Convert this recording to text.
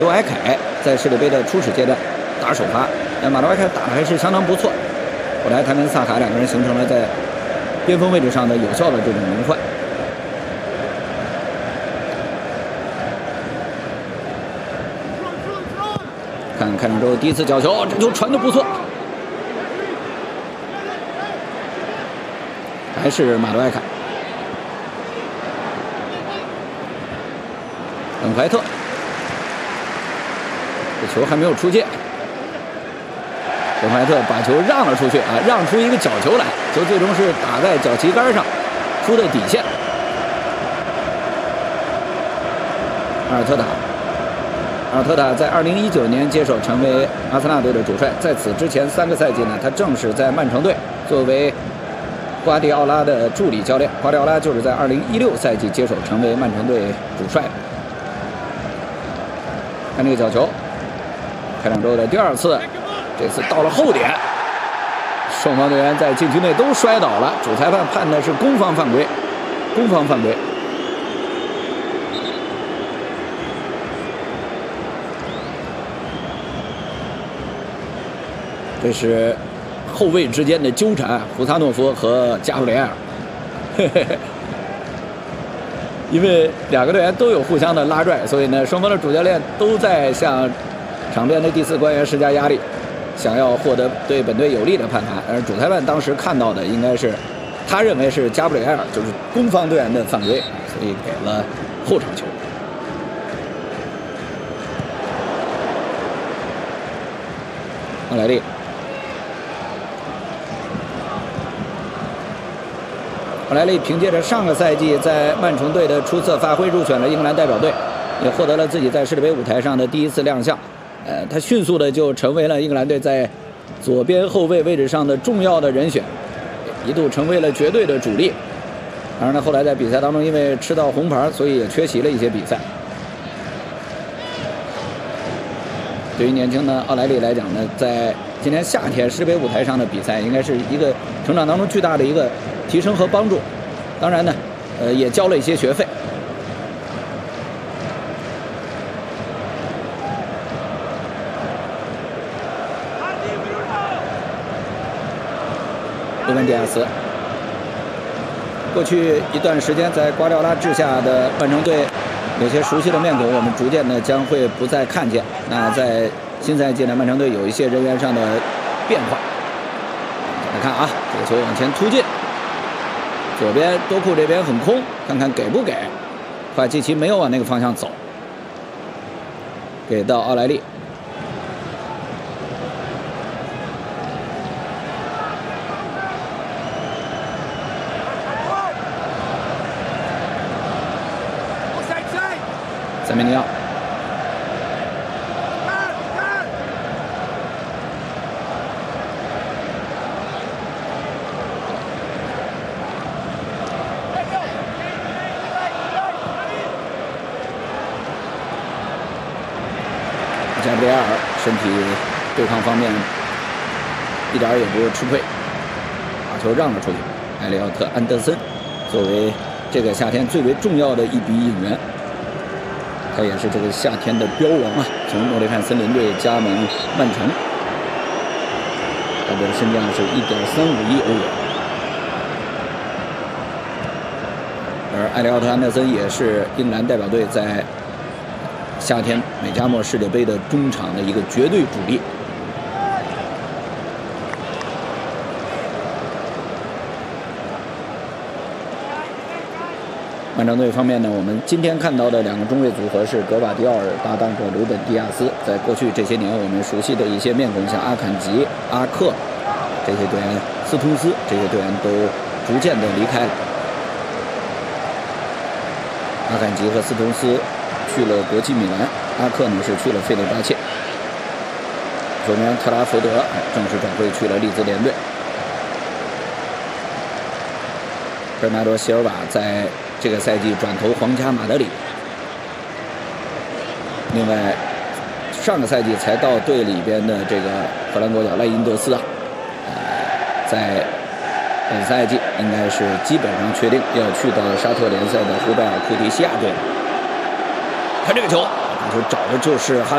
德怀凯在世界杯的初始阶段打首发，马德怀凯打的还是相当不错。后来他跟萨卡两个人形成了在边锋位置上的有效的这种轮换。看开场之后第一次角球，这球传的不错，还是马德怀凯。本怀特。 这球还没有出界，本怀特把球让了出去啊，让出一个角球来，球最终是打在脚旗杆上，出的底线。阿尔特塔在2019年接手成为阿森纳队的主帅，在此之前3个赛季呢，他正是在曼城队作为瓜迪奥拉的助理教练。瓜迪奥拉就是在2016赛季接手成为曼城队主帅。看这个角球。 开场之后的第2次，这次到了后点，双方队员在禁区内都摔倒了，主裁判判的是攻方犯规，攻方犯规。这是后卫之间的纠缠，胡萨诺夫和加布里埃尔，因为2个队员都有互相的拉拽，所以呢，双方的主教练都在向 场边的第4官员施加压力，想要获得对本队有利的判罚。而主裁判当时看到的应该是，他认为是加布里埃尔就是攻方队员的犯规，所以给了后场球。奥莱利，奥莱利凭借着上个赛季在曼城队的出色发挥，入选了英格兰代表队，也获得了自己在世界杯舞台上的第1次亮相。 他迅速的就成为了英格兰队在左边后卫位置上的重要的人选，一度成为了绝对的主力。当然呢，后来在比赛当中因为吃到红牌，所以也缺席了一些比赛。对于年轻的奥莱利来讲呢，在今年夏天世界杯舞台上的比赛，应该是一个成长当中巨大的一个提升和帮助。当然呢，也交了一些学费。 鲁本·迪亚斯，过去一段时间在瓜迪奥拉治下的曼城队，有些熟悉的面孔，我们逐渐的将会不再看见。那在新赛季呢，曼城队有一些人员上的变化。来看啊，这个球往前突进，左边多库这边很空，看看给不给。夸基奇没有往那个方向走，给到奥莱利。 塞梅尼奥，加布里埃尔身体对抗方面一点也不吃亏，把球让了出去。埃利奥特·安德森作为这个夏天最为重要的一笔引援。 他也是这个夏天的标王啊！从诺丁汉森林队加盟曼城，他的身价是1.35亿欧元。而埃利奥特·安德森也是英格兰代表队在夏天美加墨世界杯的中场的一个绝对主力。曼城队方面呢，我们今天看到的2个中卫组合是格瓦迪奥尔搭档着鲁本·迪亚斯。在过去这些年，我们熟悉的一些面孔，像阿坎吉、阿克这些队员，斯通斯这些队员都逐渐的离开了。阿坎吉和斯通斯去了国际米兰，阿克呢是去了费内巴切。守门员特拉福德正式转会去了利兹联队。贝纳多·席尔瓦在 这个赛季转投皇家马德里。另外，上个赛季才到队里边的这个荷兰国脚赖因德斯啊，在本赛季应该是基本上确定要去到沙特联赛的胡贝尔库迪西亚队。看这个球，把球找的就是哈。